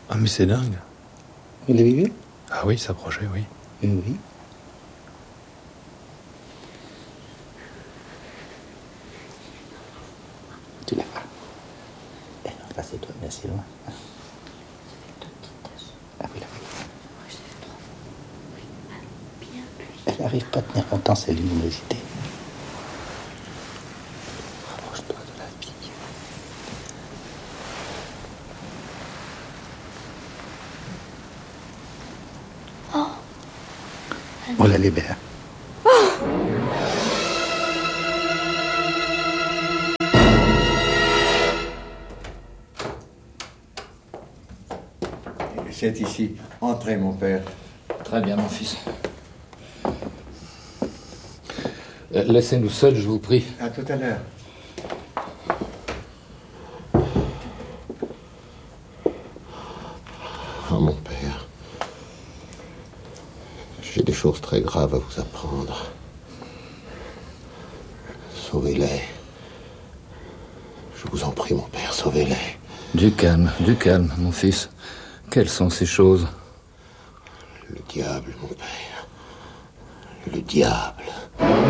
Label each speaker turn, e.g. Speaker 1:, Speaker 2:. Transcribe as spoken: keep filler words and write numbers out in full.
Speaker 1: Ah, mais c'est dingue.
Speaker 2: Vous l'avez vu?
Speaker 1: Ah oui, s'approcher, oui.
Speaker 2: Oui, oui. Tu la vois. Eh, enfin, c'est toi, mais c'est loin. Ah oui, là, oui. Elle n'arrive pas à tenir longtemps, cette luminosité. Rapproche-toi de la fille.
Speaker 3: Oh.
Speaker 2: On la libère.
Speaker 4: C'est ici. Entrez, mon père.
Speaker 5: Très bien, mon fils. Euh, Laissez-nous seuls, je vous prie.
Speaker 4: À tout à l'heure.
Speaker 6: Oh, mon père. J'ai des choses très graves à vous apprendre. Sauvez-les. Je vous en prie, mon père, sauvez-les.
Speaker 5: Du calme, du calme, mon fils. Quelles sont ces choses?
Speaker 6: Le diable, mon père. Le diable.